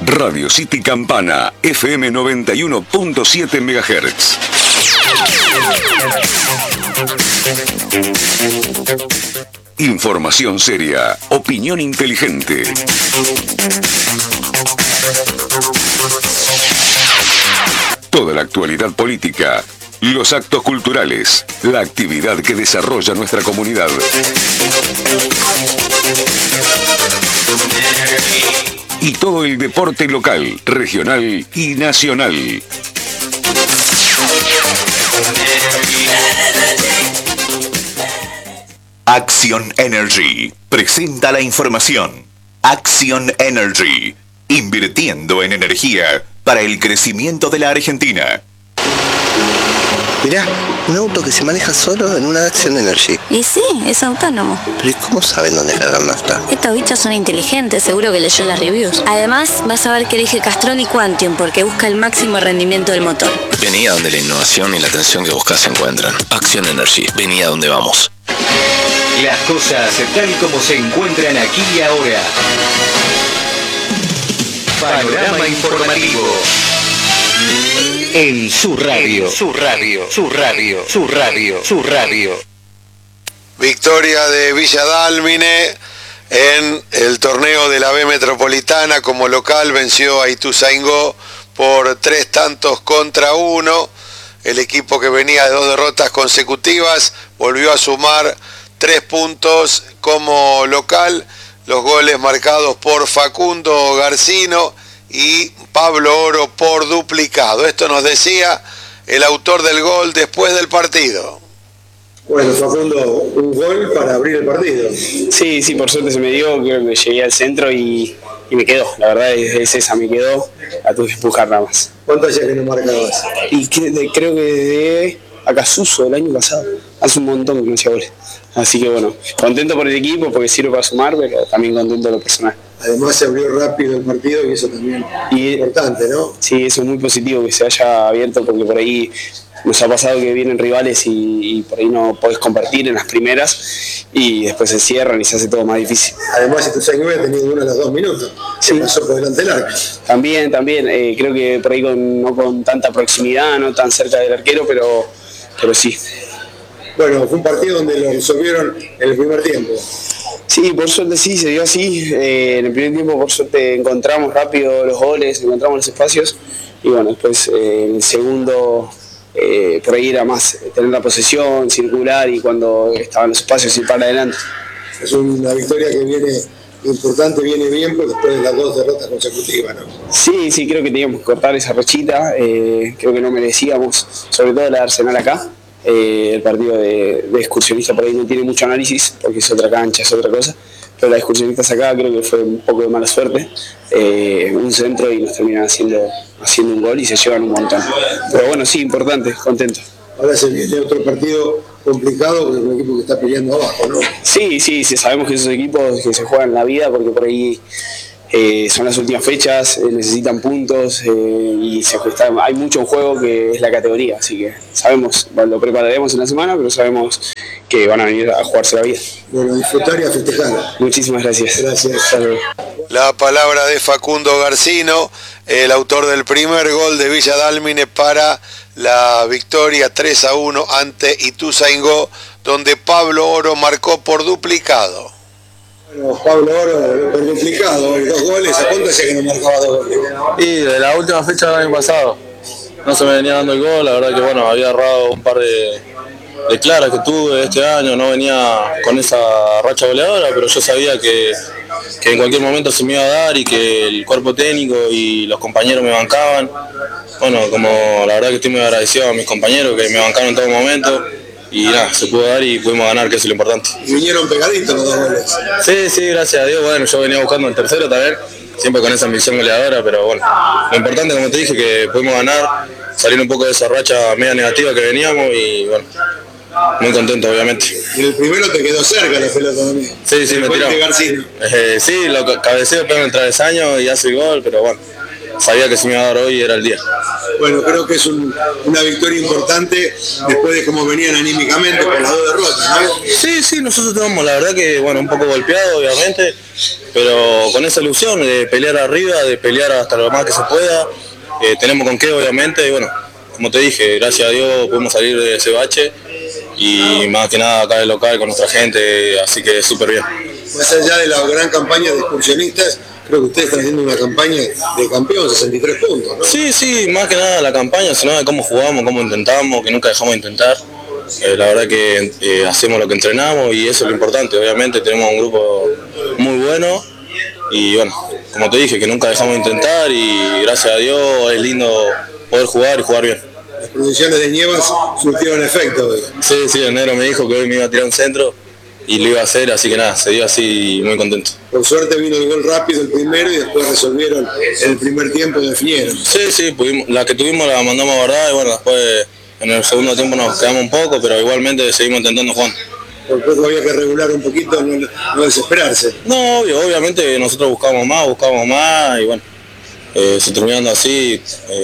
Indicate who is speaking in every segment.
Speaker 1: Radio City Campana, FM 91.7 MHz. Información seria, opinión inteligente. Toda la actualidad política, los actos culturales, la actividad que desarrolla nuestra comunidad. Y todo el deporte local, regional y nacional.
Speaker 2: Action Energy presenta la información. Action Energy, invirtiendo en energía para el crecimiento de la Argentina.
Speaker 3: Mirá, un auto que se maneja solo en una Action Energy.
Speaker 4: Y sí, es autónomo.
Speaker 3: Pero ¿y cómo saben dónde cargar nafta?
Speaker 4: Estos bichos son inteligentes, seguro que leyó las reviews. Además, vas a ver que elige Castrol y Quantium porque busca el máximo rendimiento del motor.
Speaker 5: Vení a donde la innovación y la atención que buscas se encuentran. Action Energy, vení a donde vamos.
Speaker 6: Las cosas tal y como se encuentran aquí y ahora. Panorama informativo. En su radio. Su radio.
Speaker 7: Victoria de Villa Dálmine en el torneo de la B Metropolitana. Como local venció a Ituzaingó por 3-1. El equipo que venía de 2 derrotas consecutivas volvió a sumar 3 puntos como local. Los goles marcados por Facundo Garcino y Pablo Oro por duplicado. Esto nos decía el autor del gol después del partido.
Speaker 8: Bueno, Facundo, un gol para abrir el partido.
Speaker 9: Sí, por suerte se me dio, creo que llegué al centro y me quedó. La verdad es esa, me quedó, la tuve que empujar nada más.
Speaker 8: ¿Cuánto hacía que no marcabas?
Speaker 9: Y creo que desde Acasuso el año pasado, hace un montón que no hacía goles. Así que bueno, contento por el equipo porque sirve para sumar, pero también contento de lo personal.
Speaker 8: Además se abrió rápido el partido y eso también es importante, ¿no?
Speaker 9: Sí, eso es muy positivo que se haya abierto porque por ahí nos ha pasado que vienen rivales y por ahí no podés compartir en las primeras y después se cierran y se hace todo más difícil.
Speaker 8: Además, Ituzaingó ha tenido uno a los 2 minutos.
Speaker 9: Sí.
Speaker 8: Pasó por delante del arco.
Speaker 9: También, creo que por ahí no con tanta proximidad, no tan cerca del arquero, pero sí.
Speaker 8: Bueno, fue un partido donde lo resolvieron en el primer tiempo.
Speaker 9: Sí, por suerte sí, se dio así. En el primer tiempo por suerte encontramos rápido los goles, encontramos los espacios y bueno, después en el segundo por ahí era más tener la posesión, circular y cuando estaban los espacios ir para adelante.
Speaker 8: Es una victoria que viene importante, viene bien, pero después de las 2 derrotas consecutivas, ¿no?
Speaker 9: Sí, creo que teníamos que cortar esa rachita, creo que no merecíamos, sobre todo la de Arsenal acá. El partido de excursionista por ahí no tiene mucho análisis porque es otra cancha, es otra cosa, pero la de excursionistas acá creo que fue un poco de mala suerte, un centro y nos terminan haciendo un gol y se llevan un montón, pero bueno, sí, importante, contento.
Speaker 8: Ahora se viene otro partido complicado porque es un equipo que está peleando abajo, ¿no?
Speaker 9: Sí, sabemos que esos equipos que se juegan la vida porque por ahí son las últimas fechas, necesitan puntos y hay mucho en juego que es la categoría, así que sabemos, lo prepararemos en la semana, pero sabemos que van a venir a jugarse la vida.
Speaker 8: Bueno, disfrutar y a festejar.
Speaker 9: Muchísimas gracias.
Speaker 8: Gracias.
Speaker 7: La palabra de Facundo Garcino, el autor del primer gol de Villa Dálmine para la victoria 3-1 ante Ituzaingó, donde Pablo Oro marcó por duplicado.
Speaker 8: Bueno, Pablo Oro por duplicado, 2 goles, ¿a cuánto hacía que no marcaba 2 goles?
Speaker 10: Y de la última fecha del año pasado no se me venía dando el gol, la verdad que bueno, había errado un par de claras que tuve este año, no venía con esa racha goleadora, pero yo sabía que en cualquier momento se me iba a dar y que el cuerpo técnico y los compañeros me bancaban. Bueno, como la verdad que estoy muy agradecido a mis compañeros que me bancaron en todo momento. Y nada, se pudo dar y pudimos ganar, que es lo importante.
Speaker 8: Y vinieron pegaditos los 2 goles.
Speaker 10: Sí, gracias a Dios. Bueno, yo venía buscando el tercero también, siempre con esa ambición goleadora, pero bueno, lo importante, como te dije, que pudimos ganar, salir un poco de esa racha media negativa que veníamos y bueno, muy contento obviamente.
Speaker 8: Y el primero te quedó cerca la pelota también.
Speaker 10: Sí, me tiró. Sí, lo cabeceo, pega en el travesaño y hace el gol, pero bueno, sabía que si me iba a dar hoy era el día.
Speaker 8: Bueno, creo que es una victoria importante después de cómo venían anímicamente con las 2 derrotas, ¿no?
Speaker 10: Sí, nosotros estamos, la verdad que, bueno, un poco golpeados, obviamente, pero con esa ilusión de pelear arriba, de pelear hasta lo más que se pueda. Tenemos con qué, obviamente, y bueno, como te dije, gracias a Dios pudimos salir de ese bache y más que nada acá de local con nuestra gente, así que súper bien.
Speaker 8: Más allá de la gran campaña de excursionistas, creo que ustedes están haciendo una campaña de campeón, 63 puntos, ¿no?
Speaker 10: Sí, más que nada la campaña, sino de cómo jugamos, cómo intentamos, que nunca dejamos de intentar. La verdad que hacemos lo que entrenamos y eso es lo importante. Obviamente tenemos un grupo muy bueno y bueno, como te dije, que nunca dejamos de intentar y gracias a Dios es lindo poder jugar y jugar bien.
Speaker 8: Las predicciones de Nievas surtieron efecto hoy.
Speaker 10: Sí, el negro me dijo que hoy me iba a tirar un centro y lo iba a hacer, así que nada, se dio así muy contento.
Speaker 8: Por suerte vino el gol rápido el primero y después resolvieron en el primer tiempo, definieron.
Speaker 10: Sí, pudimos, la que tuvimos la mandamos a guardar y bueno, después en el segundo tiempo nos quedamos un poco, pero igualmente seguimos intentando jugar.
Speaker 8: Por poco había que regular un poquito, no desesperarse.
Speaker 10: No, obviamente nosotros buscamos más y bueno, se terminando así,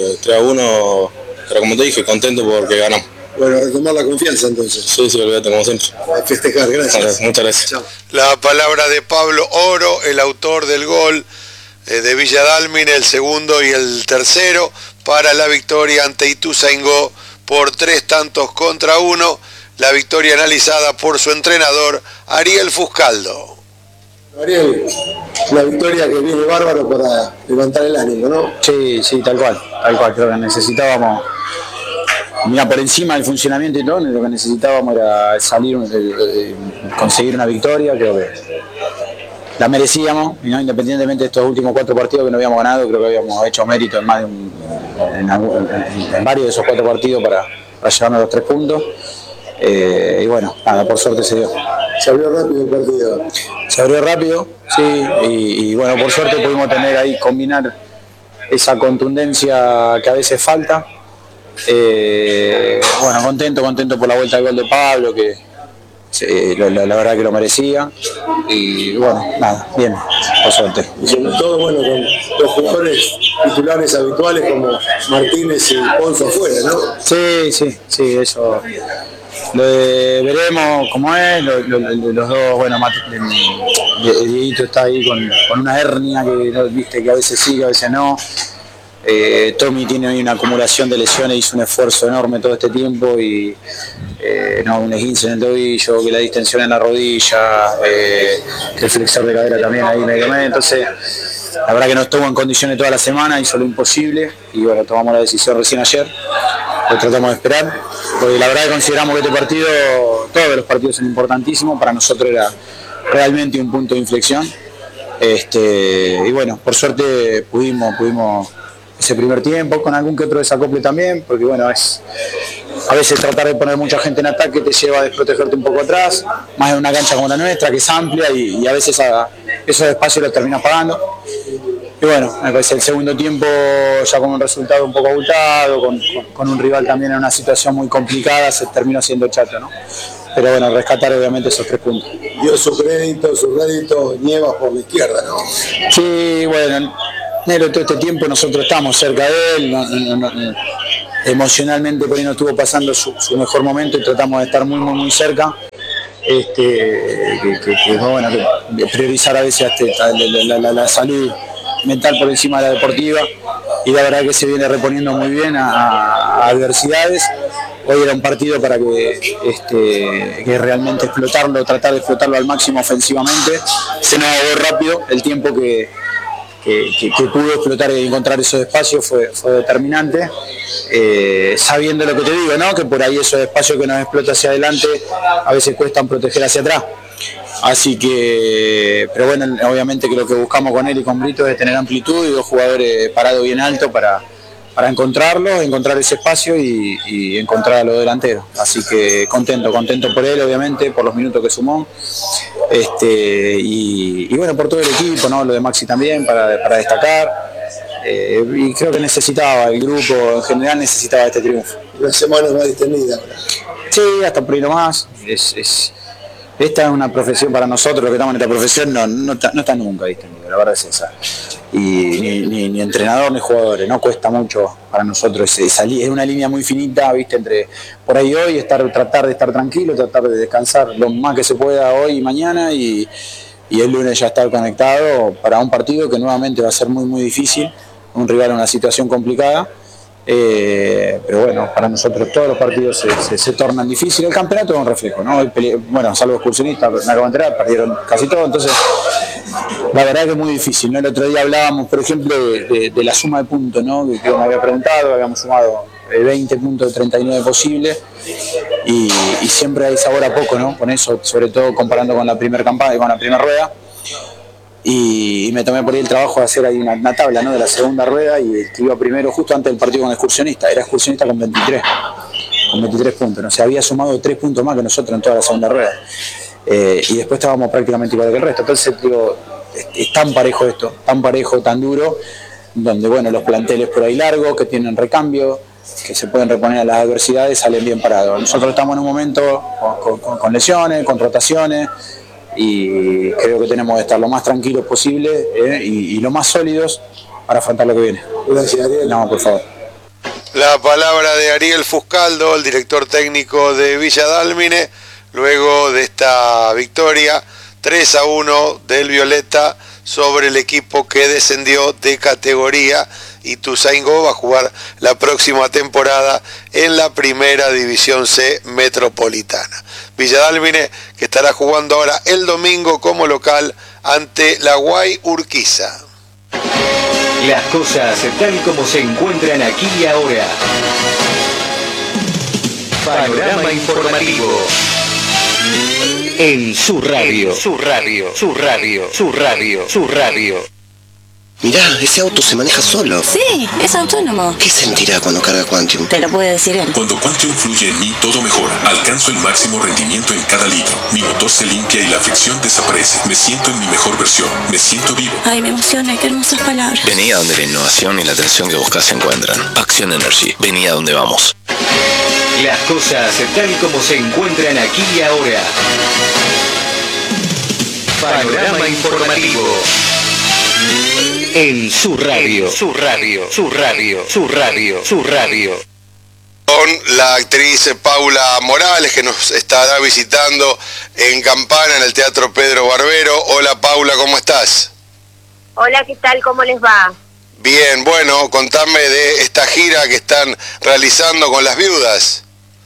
Speaker 10: 3-1, pero como te dije, contento porque ganamos.
Speaker 8: Bueno, a retomar la confianza entonces.
Speaker 10: Sí, olvídate, como siempre.
Speaker 8: A festejar, gracias.
Speaker 10: Muchas gracias.
Speaker 8: Chao.
Speaker 7: La palabra de Pablo Oro, el autor del gol de Villa Dálmine, el segundo y el tercero, para la victoria ante Ituzaingó por 3-1. La victoria analizada por su entrenador, Ariel Fuscaldo.
Speaker 8: Ariel, la victoria que viene bárbaro para levantar el ánimo, ¿no?
Speaker 11: Sí, tal cual. Creo que necesitábamos, mira, por encima del funcionamiento y todo, lo que necesitábamos era salir, conseguir una victoria. Creo que la merecíamos, ¿no? Independientemente de estos últimos 4 partidos que no habíamos ganado, creo que habíamos hecho mérito en más de en varios de esos 4 partidos para llevarnos los 3 puntos. Y bueno, nada, por suerte se dio.
Speaker 8: Se abrió rápido el partido.
Speaker 11: Se abrió rápido, sí, y bueno, por suerte pudimos tener ahí, combinar esa contundencia que a veces falta. Bueno, contento por la vuelta del gol de Pablo, que la verdad que lo merecía. Y bueno, nada, bien, por suerte.
Speaker 8: Y sobre todo, bueno, con los jugadores titulares habituales como Martínez y Ponzo afuera, ¿no?
Speaker 11: Sí, eso. Veremos cómo es, los dos, bueno, Dieguito está ahí con una hernia que viste que a veces sí, a veces no. Tommy tiene hoy una acumulación de lesiones, hizo un esfuerzo enorme todo este tiempo y un esguince en el tobillo, que la distensión en la rodilla, que el flexor de cadera también ahí medio. Entonces, la verdad que no estuvo en condiciones toda la semana, hizo lo imposible y bueno, tomamos la decisión recién ayer. Lo tratamos de esperar, porque la verdad que consideramos que este partido, todos los partidos son importantísimos, para nosotros era realmente un punto de inflexión. Y bueno, por suerte pudimos ese primer tiempo, con algún que otro desacople también, porque bueno, a veces tratar de poner mucha gente en ataque te lleva a desprotegerte un poco atrás, más en una cancha como la nuestra, que es amplia y a veces esos espacios los terminas pagando. Y bueno, me parece el segundo tiempo ya con un resultado un poco abultado, con un rival también en una situación muy complicada, se terminó siendo chato, ¿no? Pero bueno, rescatar obviamente esos 3 puntos.
Speaker 8: Dio su rédito Nievas por la izquierda, ¿no?
Speaker 11: Sí, bueno, Nero todo este tiempo nosotros estamos cerca de él, emocionalmente por ahí no estuvo pasando su mejor momento y tratamos de estar muy cerca. Bueno, que priorizar a veces la salud mental por encima de la deportiva y la verdad que se viene reponiendo muy bien a adversidades. Hoy era un partido para que realmente tratar de explotarlo al máximo ofensivamente. Se nos ahogó rápido, el tiempo que pudo explotar y encontrar esos espacios fue determinante, sabiendo lo que te digo, ¿no? Que por ahí esos espacios que nos explota hacia adelante a veces cuestan proteger hacia atrás. Así que, pero bueno, obviamente que lo que buscamos con él y con Brito es tener amplitud y 2 jugadores parados bien alto para encontrar ese espacio y encontrar a los delanteros. Así que contento por él, obviamente, por los minutos que sumó. Y bueno, por todo el equipo, ¿no? Lo de Maxi también, para destacar. Y creo que necesitaba, el grupo en general necesitaba este triunfo.
Speaker 8: Una semana más distendida.
Speaker 11: Sí, hasta por ahí nomás. esta es una profesión para nosotros, los que estamos en esta profesión, no está nunca, ¿viste? La verdad es esa. Y ni entrenador ni jugadores, no cuesta mucho para nosotros. Es una línea muy finita, ¿viste? Entre por ahí hoy, tratar de estar tranquilo, tratar de descansar lo más que se pueda hoy y mañana, y el lunes ya estar conectado para un partido que nuevamente va a ser muy, muy difícil, un rival en una situación complicada. Pero bueno, para nosotros todos los partidos se tornan difíciles. El campeonato es un reflejo, ¿no? Bueno, salvo excursionistas, me acabo de enterar, perdieron casi todo, entonces la verdad que es muy difícil, ¿no? El otro día hablábamos, por ejemplo, de la suma de puntos, ¿no? Que me había preguntado, habíamos sumado 20 puntos de 39 posibles y siempre hay sabor a poco, ¿no? Con eso, sobre todo comparando con la primera campaña, con la primera rueda. Y me tomé por ahí el trabajo de hacer ahí una tabla, ¿no? De la segunda rueda, y iba primero justo antes del partido con el excursionista. Era excursionista con 23 puntos, ¿no? O sea, había sumado 3 puntos más que nosotros en toda la segunda rueda. Y después estábamos prácticamente igual que el resto. Entonces, digo, es tan parejo esto, tan parejo, tan duro, donde, bueno, los planteles por ahí largos, que tienen recambio, que se pueden reponer a las adversidades, salen bien parados. Nosotros estamos en un momento con lesiones, con rotaciones, y creo que tenemos que estar lo más tranquilos posible y lo más sólidos para afrontar lo que viene.
Speaker 8: Gracias, Ariel.
Speaker 11: No, por favor.
Speaker 7: La palabra de Ariel Fuscaldo, el director técnico de Villa Dálmine, luego de esta victoria 3-1 del Violeta sobre el equipo que descendió de categoría. Ituzaingó va a jugar la próxima temporada en la Primera División C Metropolitana. Villa Dálmine, que estará jugando ahora el domingo como local ante la Guay Urquiza.
Speaker 6: Las cosas tal como se encuentran aquí y ahora. Panorama informativo. En su radio.
Speaker 3: Mirá, ese auto se maneja solo.
Speaker 4: Sí, es autónomo.
Speaker 3: ¿Qué sentirá cuando carga Quantium?
Speaker 4: Te lo puede decir él.
Speaker 12: Cuando Quantium fluye en mí, todo mejora. Alcanzo el máximo rendimiento en cada litro. Mi motor se limpia y la fricción desaparece. Me siento en mi mejor versión. Me siento vivo.
Speaker 4: Ay, me emociona, qué hermosas palabras.
Speaker 5: Vení a donde la innovación y la atención que buscas se encuentran. Action Energy. Vení a donde vamos.
Speaker 6: Las cosas tal como se encuentran aquí y ahora. Panorama informativo. En su radio.
Speaker 7: Con la actriz Paula Morales, que nos estará visitando en Campana, en el Teatro Pedro Barbero. Hola Paula, ¿cómo estás?
Speaker 13: Hola, ¿qué tal? ¿Cómo les va?
Speaker 7: Bien, bueno, contame de esta gira que están realizando con las viudas.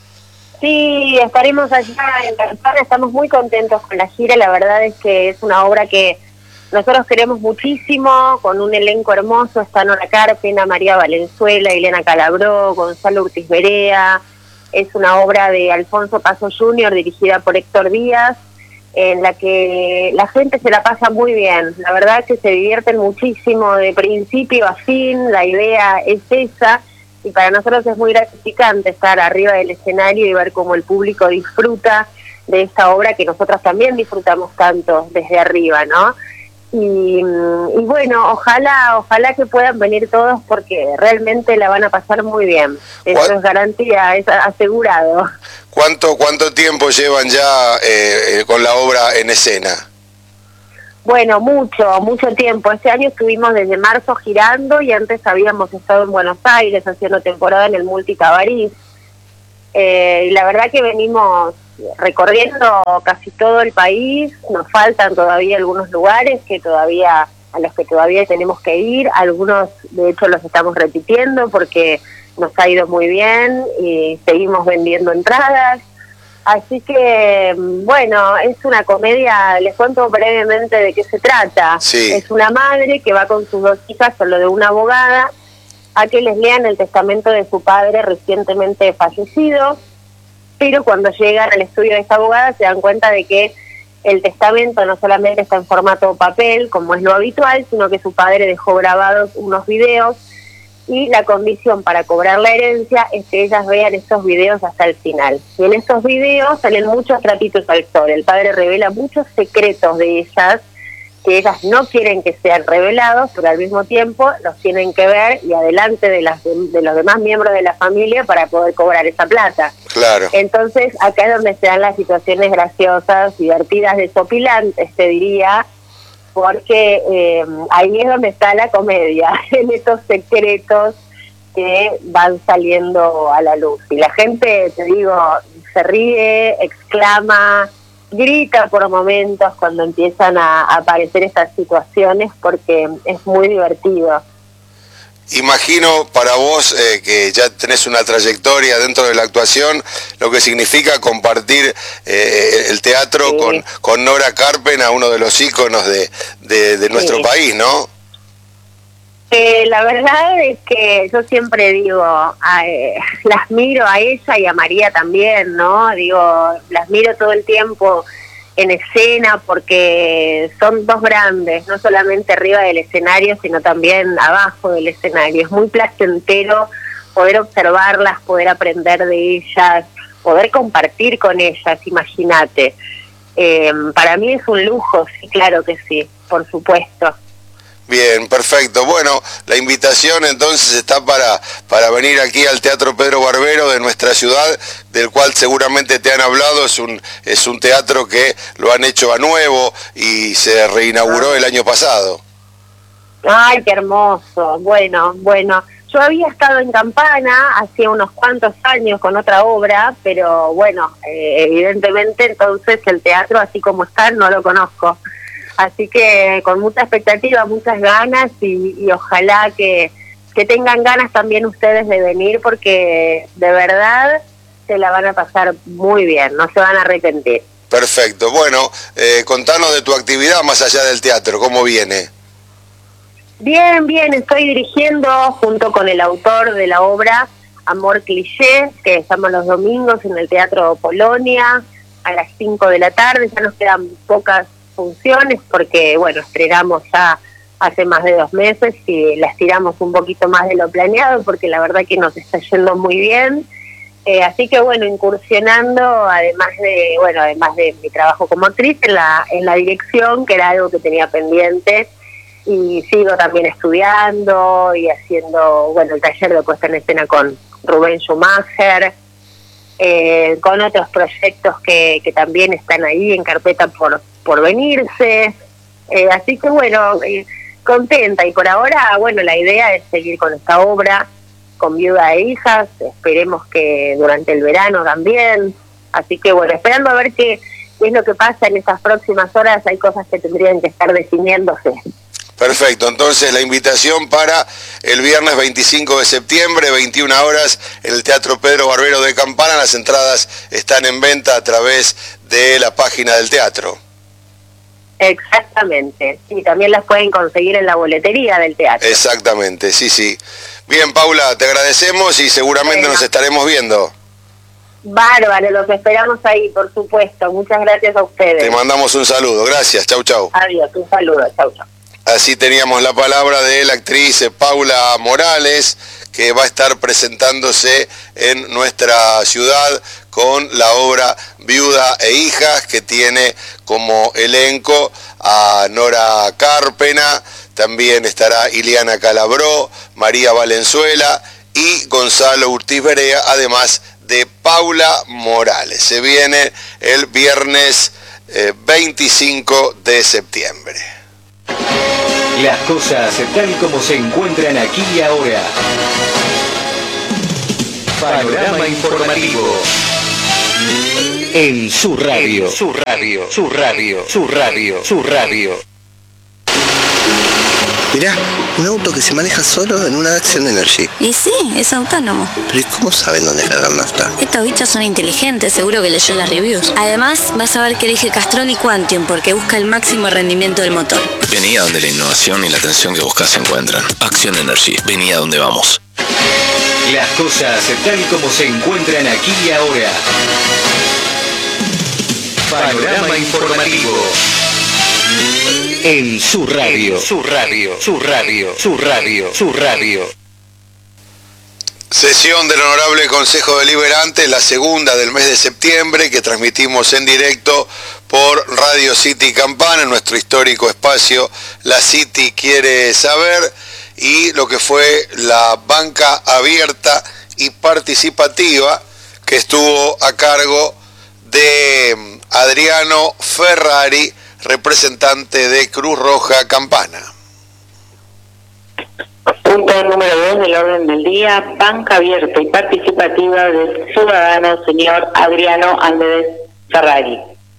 Speaker 13: Sí, estaremos allá en Campana, estamos muy contentos con la gira, la verdad es que es una obra que nosotros queremos muchísimo, con un elenco hermoso. Está Nora Carpena, María Valenzuela, Elena Calabró, Gonzalo Urtiz Berea. Es una obra de Alfonso Paso Jr., dirigida por Héctor Díaz, en la que la gente se la pasa muy bien. La verdad es que se divierten muchísimo de principio a fin, la idea es esa, y para nosotros es muy gratificante estar arriba del escenario y ver cómo el público disfruta de esta obra que nosotros también disfrutamos tanto desde arriba, ¿no? Y bueno, ojalá que puedan venir todos, porque realmente la van a pasar muy bien. Eso es garantía, es asegurado.
Speaker 7: ¿Cuánto tiempo llevan ya con la obra en escena?
Speaker 13: Bueno, mucho tiempo. Este año estuvimos desde marzo girando, y antes habíamos estado en Buenos Aires haciendo temporada en el Multicabarís. Y la verdad que venimos recorriendo casi todo el país. Nos faltan todavía algunos lugares a los que todavía tenemos que ir. Algunos de hecho los estamos repitiendo porque nos ha ido muy bien y seguimos vendiendo entradas. Así que bueno, es una comedia. Les cuento brevemente de qué se trata.
Speaker 7: Sí.
Speaker 13: Es una madre que va con sus 2 hijas, solo de una abogada, a que les lean el testamento de su padre recientemente fallecido. Pero cuando llegan al estudio de esta abogada se dan cuenta de que el testamento no solamente está en formato papel, como es lo habitual, sino que su padre dejó grabados unos videos, y la condición para cobrar la herencia es que ellas vean estos videos hasta el final. Y en estos videos salen muchos trapitos al sol. El padre revela muchos secretos de ellas, que ellas no quieren que sean revelados, pero al mismo tiempo los tienen que ver y adelante de los demás miembros de la familia para poder cobrar esa plata.
Speaker 7: Claro.
Speaker 13: Entonces, acá es donde se dan las situaciones graciosas, divertidas, desopilantes, te diría, porque ahí es donde está la comedia, en estos secretos que van saliendo a la luz. Y la gente, te digo, se ríe, exclama, grita por momentos cuando empiezan a aparecer estas situaciones, porque es muy divertido.
Speaker 7: Imagino para vos, que ya tenés una trayectoria dentro de la actuación, lo que significa compartir el teatro con Nora Carpena, uno de los íconos de nuestro país, ¿no?
Speaker 13: La verdad es que yo siempre digo, las miro a ella y a María también, ¿no? Digo, las miro todo el tiempo en escena porque son dos grandes, no solamente arriba del escenario, sino también abajo del escenario. Es muy placentero poder observarlas, poder aprender de ellas, poder compartir con ellas, imagínate. Para mí es un lujo, sí, claro que sí, por supuesto.
Speaker 7: Bien, perfecto. Bueno, la invitación entonces está para venir aquí al Teatro Pedro Barbero de nuestra ciudad, del cual seguramente te han hablado. Es un teatro que lo han hecho a nuevo y se reinauguró el año pasado.
Speaker 13: Ay, qué hermoso. Bueno, yo había estado en Campana hacía unos cuantos años con otra obra, pero bueno, evidentemente entonces el teatro así como está no lo conozco. Así que con mucha expectativa, muchas ganas y ojalá que tengan ganas también ustedes de venir, porque de verdad se la van a pasar muy bien, no se van a arrepentir.
Speaker 7: Perfecto. Bueno, contanos de tu actividad más allá del teatro, ¿cómo viene?
Speaker 13: Bien, estoy dirigiendo junto con el autor de la obra Amor Cliché, que estamos los domingos en el Teatro Polonia a las 5 de la tarde, ya nos quedan pocas funciones porque, bueno, estrenamos ya hace más de 2 meses y la estiramos un poquito más de lo planeado porque la verdad que nos está yendo muy bien. Así que, bueno, incursionando, además de mi trabajo como actriz en la dirección, que era algo que tenía pendiente, y sigo también estudiando y haciendo, bueno, el taller de puesta en escena con Rubén Schumacher, con otros proyectos que también están ahí en carpeta por venirse, así que bueno, contenta, y por ahora, bueno, la idea es seguir con esta obra, con Viuda e Hijas, esperemos que durante el verano también, así que bueno, esperando a ver qué es lo que pasa en estas próximas horas, hay cosas que tendrían que estar definiéndose.
Speaker 7: Perfecto, entonces la invitación para el viernes 25 de septiembre, 21 horas, en el Teatro Pedro Barbero de Campana. Las entradas están en venta a través de la página del teatro.
Speaker 13: Exactamente, y también las pueden conseguir en la boletería del teatro.
Speaker 7: Exactamente, sí. Bien, Paula, te agradecemos y seguramente nos estaremos viendo.
Speaker 13: Bárbaro, los esperamos ahí, por supuesto. Muchas gracias a ustedes.
Speaker 7: Te mandamos un saludo, gracias, chau.
Speaker 13: Adiós, un saludo, chau.
Speaker 7: Así teníamos la palabra de la actriz Paula Morales, que va a estar presentándose en nuestra ciudad con la obra Viuda e Hijas, que tiene como elenco a Nora Carpena, también estará Iliana Calabró, María Valenzuela y Gonzalo Urtiz Berea, además de Paula Morales. Se viene el viernes 25 de septiembre.
Speaker 6: Las cosas tal como se encuentran aquí y ahora. Panorama informativo. En su radio. Su radio.
Speaker 3: Mirá, un auto que se maneja solo en una Action Energy.
Speaker 4: Y sí, es autónomo.
Speaker 3: Pero ¿y cómo saben dónde cargar nafta?
Speaker 4: Estos bichos son inteligentes, seguro que leyó las reviews. Además, vas a ver que elige Castrol y Quantium porque busca el máximo rendimiento del motor.
Speaker 5: Vení a donde la innovación y la atención que buscas se encuentran. Action Energy, vení a donde vamos.
Speaker 6: Las cosas tal como se encuentran aquí y ahora. Panorama informativo. En su radio.
Speaker 7: Sesión del Honorable Consejo Deliberante, la segunda del mes de septiembre, que transmitimos en directo por Radio City Campana, en nuestro histórico espacio La City Quiere Saber, y lo que fue la banca abierta y participativa, que estuvo a cargo de Adriano Ferrari, representante de Cruz Roja Campana.
Speaker 14: Punto número 2 del orden del día, banca abierta y participativa del ciudadano señor Adriano Andrés Ferrari.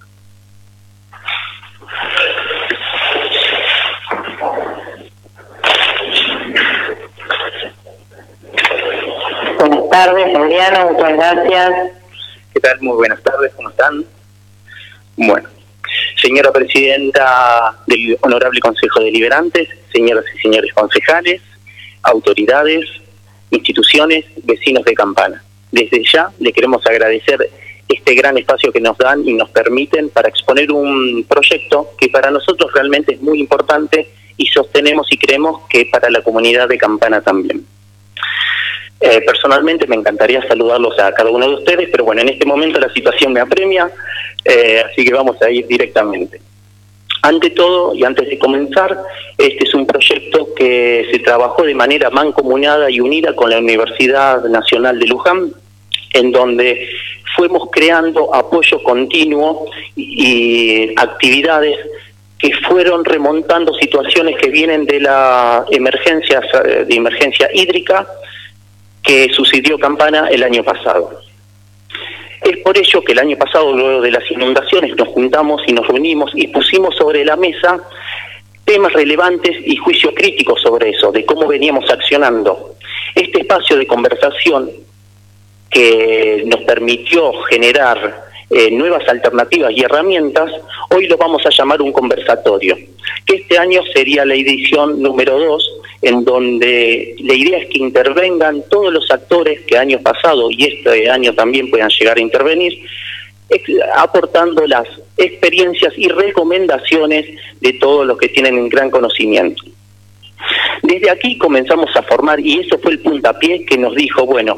Speaker 14: Buenas tardes, Adriano, muchas gracias.
Speaker 15: ¿Qué tal? Muy buenas tardes, ¿cómo están? Bueno, señora presidenta del Honorable Consejo Deliberantes, señoras y señores concejales, autoridades, instituciones, vecinos de Campana. Desde ya le queremos agradecer este gran espacio que nos dan y nos permiten para exponer un proyecto que para nosotros realmente es muy importante y sostenemos y creemos que para la comunidad de Campana también. Personalmente me encantaría saludarlos a cada uno de ustedes, pero bueno, en este momento la situación me apremia, así que vamos a ir directamente. Ante todo, y antes de comenzar, este es un proyecto que se trabajó de manera mancomunada y unida con la Universidad Nacional de Luján, en donde fuimos creando apoyo continuo y actividades que fueron remontando situaciones que vienen de la emergencia hídrica que sucedió Campana el año pasado. Es por ello que el año pasado, luego de las inundaciones, nos juntamos y nos reunimos y pusimos sobre la mesa temas relevantes y juicio crítico sobre eso, de cómo veníamos accionando. Este espacio de conversación que nos permitió generar nuevas alternativas y herramientas, hoy lo vamos a llamar un conversatorio, que este año sería la edición número 2, en donde la idea es que intervengan todos los actores que año pasado y este año también puedan llegar a intervenir, aportando las experiencias y recomendaciones de todos los que tienen un gran conocimiento. Desde aquí comenzamos a formar, y eso fue el puntapié que nos dijo, bueno,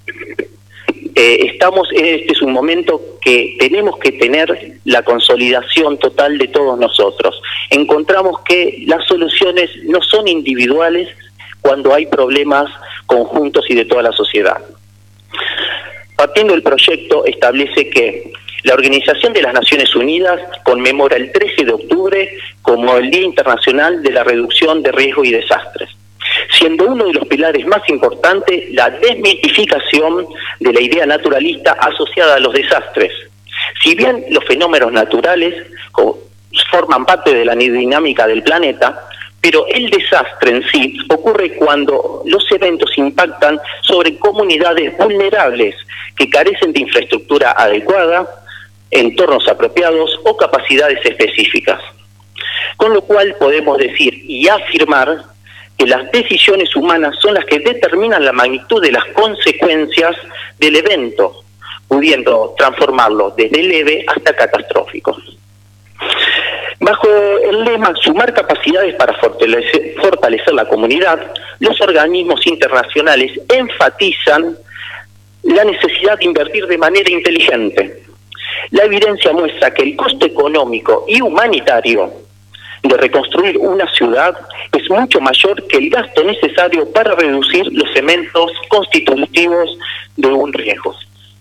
Speaker 15: este es un momento que tenemos que tener la consolidación total de todos nosotros. Encontramos que las soluciones no son individuales cuando hay problemas conjuntos y de toda la sociedad. Partiendo del proyecto, establece que la Organización de las Naciones Unidas conmemora el 13 de octubre como el Día Internacional de la Reducción de Riesgos y Desastres, siendo uno de los pilares más importantes la desmitificación de la idea naturalista asociada a los desastres. Si bien los fenómenos naturales forman parte de la dinámica del planeta, pero el desastre en sí ocurre cuando los eventos impactan sobre comunidades vulnerables que carecen de infraestructura adecuada, entornos apropiados o capacidades específicas. Con lo cual podemos decir y afirmar que las decisiones humanas son las que determinan la magnitud de las consecuencias del evento, pudiendo transformarlo desde leve hasta catastrófico. Bajo el lema "Sumar capacidades para fortalecer la comunidad", los organismos internacionales enfatizan la necesidad de invertir de manera inteligente. La evidencia muestra que el costo económico y humanitario de reconstruir una ciudad es mucho mayor que el gasto necesario para reducir los elementos constitutivos de un riesgo.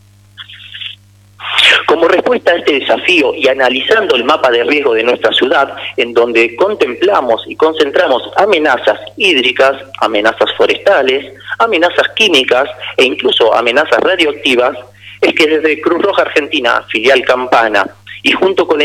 Speaker 15: Como respuesta a este desafío y analizando el mapa de riesgo de nuestra ciudad, en donde contemplamos y concentramos amenazas hídricas, amenazas forestales, amenazas químicas e incluso amenazas radioactivas, es que desde Cruz Roja Argentina, filial Campana, y junto con